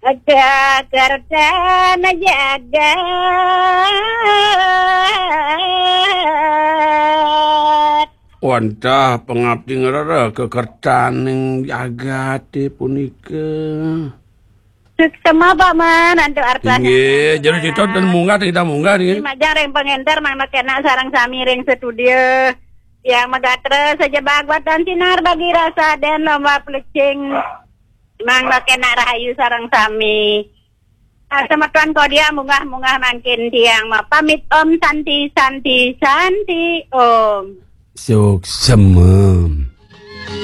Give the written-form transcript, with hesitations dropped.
Kerdana jaga Wantah pengabdi ngerara kekertaning jagate punika. Suksema Pak Man antu artana. Nggih, jadi kita dan munggah kita munggah nggih. Majang reng pengenter mang makena sarang sami ring studio. Yang magatre saja bagwatan sinar bagi rasa dan lomba plecing. Mang makena rahayu sarang sami. Sama tuan kau dia munggah-munggah makin tiang ma pamit om santi om. Suksema.